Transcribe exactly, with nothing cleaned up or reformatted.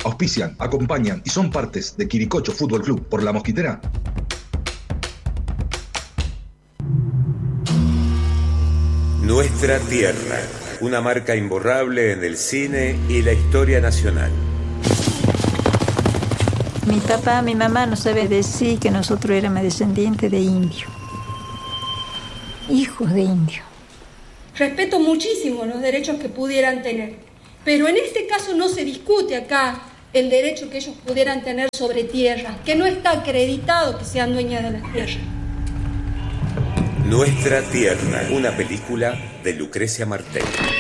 auspician, acompañan y son partes de Quiricocho Fútbol Club por La Mosquitera. Nuestra Tierra, una marca imborrable en el cine y la historia nacional. Mi papá, mi mamá no sabe decir que nosotros éramos descendientes de indios, hijos de indios. Respeto muchísimo los derechos que pudieran tener, pero en este caso no se discute acá el derecho que ellos pudieran tener sobre tierra, que no está acreditado que sean dueñas de las tierras. Nuestra Tierra, una película de Lucrecia Martel.